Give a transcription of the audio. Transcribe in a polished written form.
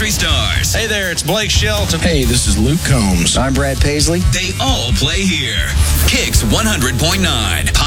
country stars. Hey there, it's Blake Shelton. Hey, this is Luke Combs. I'm Brad Paisley. They all play here. Kicks 100.9.